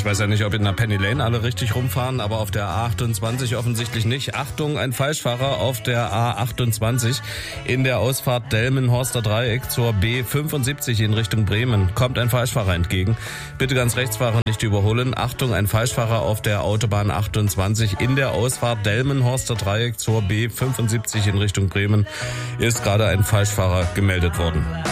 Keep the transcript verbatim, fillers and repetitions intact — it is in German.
Ich weiß ja nicht, ob in der Penny Lane alle richtig rumfahren, aber auf der A achtundzwanzig offensichtlich nicht. Achtung, ein Falschfahrer auf der A achtundzwanzig in der Ausfahrt Delmenhorster Dreieck zur B fünfundsiebzig in Richtung Bremen. Kommt ein Falschfahrer entgegen. Bitte ganz rechts fahren, nicht überholen. Achtung, ein Falschfahrer auf der Autobahn achtundzwanzig in der Ausfahrt Delmenhorster Dreieck zur B fünfundsiebzig in Richtung Bremen. Ist gerade ein Falschfahrer gemeldet worden.